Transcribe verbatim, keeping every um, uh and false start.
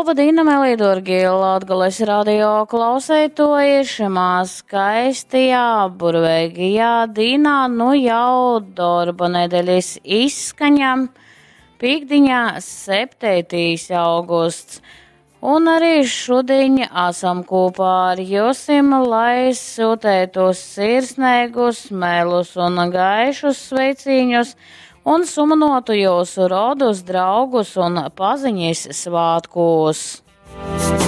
Laba Dīna Melīdurgila, Latgales radio klausētojušamā skaistajā, burveigajā Dīnā, nu jau darba nedēļas izskaņam, pīkdiņā septītais augusts. Un arī šodien esam kopā ar jūsim, lai sūtētos sirsnēgus, melus un gaišus sveiciņus un sumanotu jūsu rodus, draugus un paziņas svātkos.